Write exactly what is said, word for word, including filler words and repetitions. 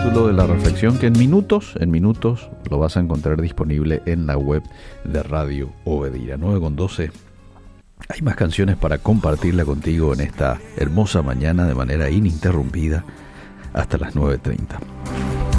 título de la reflexión que en minutos, en minutos lo vas a encontrar disponible en la web de Radio Obedira. nueve con doce. Hay más canciones para compartirla contigo en esta hermosa mañana de manera ininterrumpida hasta las nueve treinta.